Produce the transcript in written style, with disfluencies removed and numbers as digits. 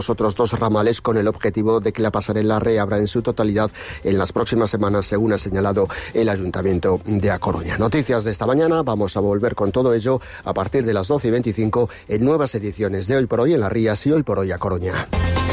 otros 2 ramales con el objetivo de que la pasarela reabra en su totalidad en las próximas semanas, según ha señalado el Ayuntamiento de A Coruña. Noticias de esta mañana, vamos a volver con todo ello a partir de las 12:25 en nuevas ediciones de Hoy por Hoy en Las Rías y Hoy por Hoy A Coruña.